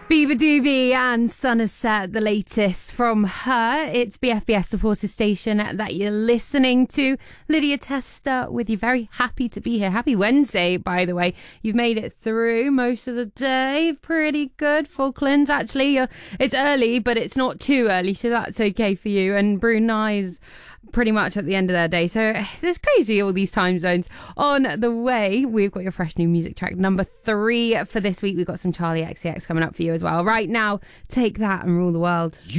Biba Doobie and Somerset, the latest from her. It's BFBS, the Forces station that you're listening to. Lydia Tester with you. Very happy to be here. Happy Wednesday, by the way. You've made it through most of the day. Pretty good. Falklands, actually. It's early, but it's not too early, so that's okay for you. And Brunei's pretty much at the end of their day. So it's crazy, all these time zones. On the way, we've got your fresh new music track, number 3 for this week. We've got some Charlie XCX coming up for you as well. Right now, Take That and Rule the World.